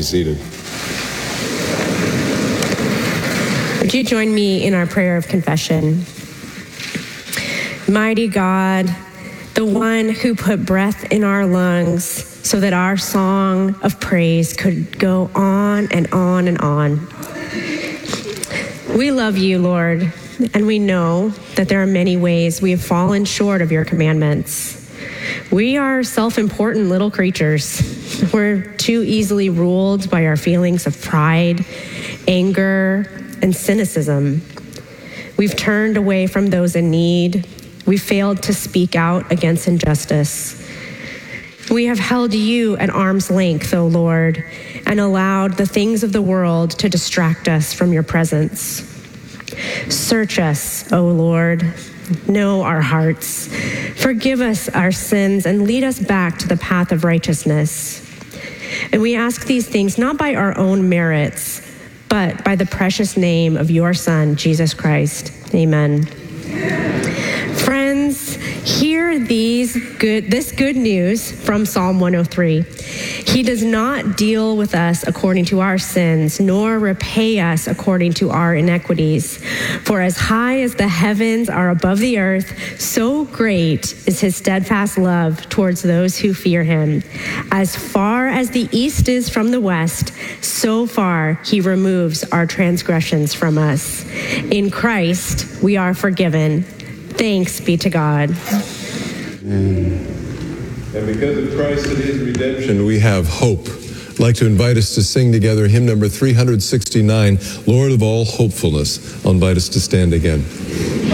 seated. Would you join me in our prayer of confession? Mighty God, the one who put breath in our lungs so that our song of praise could go on and on and on. We love you, Lord, and we know that there are many ways we have fallen short of your commandments. We are self-important little creatures. We're too easily ruled by our feelings of pride, anger, and cynicism. We've turned away from those in need. We failed to speak out against injustice. We have held you at arm's length, O Lord, and allowed the things of the world to distract us from your presence. Search us, O Lord. Know our hearts. Forgive us our sins and lead us back to the path of righteousness. And we ask these things not by our own merits, but by the precious name of your Son, Jesus Christ. Amen. Friends, hear this good news from Psalm 103. He does not deal with us according to our sins, nor repay us according to our iniquities. For as high as the heavens are above the earth, so great is his steadfast love towards those who fear him. As far as the east is from the west, so far he removes our transgressions from us. In Christ, we are forgiven. Thanks be to God. And because of Christ and his redemption, we have hope. I'd like to invite us to sing together hymn number 369, Lord of all hopefulness. I'll invite us to stand again.